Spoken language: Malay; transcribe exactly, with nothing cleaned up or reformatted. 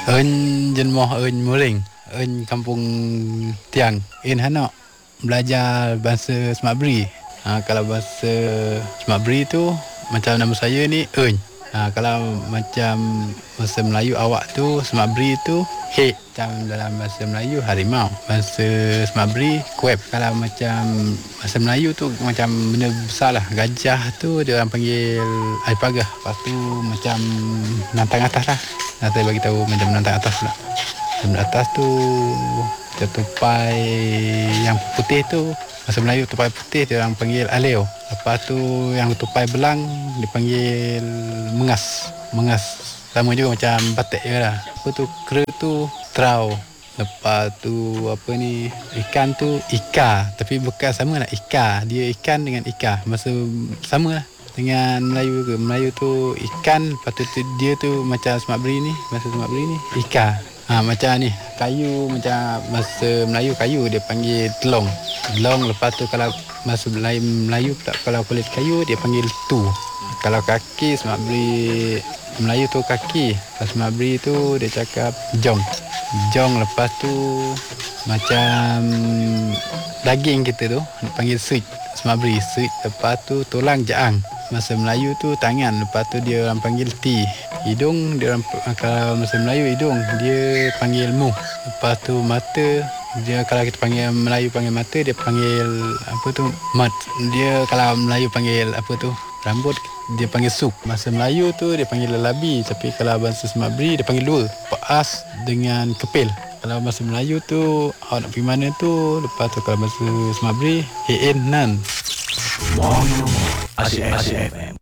Eun jenmoh eun muring, eun kampung Tiang, in hanok belajar bahasa Semak Beri. Ha, kalau bahasa Semak Beri tu macam nama saya ni Eun. Ha, kalau macam bahasa Melayu awak tu Semak Beri tu hek. Macam dalam bahasa Melayu harimau. Bahasa Semak Beri kuep. Kalau macam bahasa Melayu tu macam benda besar lah. Gajah tu dia orang panggil alpagah. Lepas tu macam nantang atas lah. Nah, saya bagi tahu macam menantang atas pula. Di atas tu tupai yang putih tu bahasa Melayu tupai putih dia orang panggil aleo. Lepas tu yang tupai belang dipanggil mengas. Mengas sama juga macam batik je lah. Apa tu kera tu trau. Lepas tu apa ni ikan tu ika, tapi bukan sama lah ika. Dia ikan dengan ika masa sama lah dengan Melayu ke. Melayu tu ikan, lepas tu dia tu macam Semak Beri ni, bahasa Semak Beri ni ika. Ha, macam ni kayu, macam bahasa Melayu kayu dia panggil telong. Telong. Lepas tu kalau bahasa Melayu, Melayu pula kalau kulit kayu dia panggil tu. Kalau kaki Semak Beri Melayu tu kaki, bahasa Semak Beri tu dia cakap jong. Jong. Lepas tu macam daging kita tu dipanggil suit, Semak Beri suit. Lepas tu tulang jaang, bahasa Melayu tu tangan. Lepas tu dia orang panggil ti. Hidung dia orang, kalau bahasa Melayu hidung dia panggil muh. Lepas tu mata dia, kalau kita panggil Melayu panggil mata, dia panggil apa tu mat. Dia kalau Melayu panggil apa tu rambut, dia panggil suk. Bahasa Melayu tu dia panggil lelabi, tapi kalau bahasa Semak Beri dia panggil lua. Paas dengan kepil. Kalau bahasa Melayu tu awak nak pergi mana tu. Lepas tu kalau bahasa Semak Beri hin nan. Mono Asyik F M.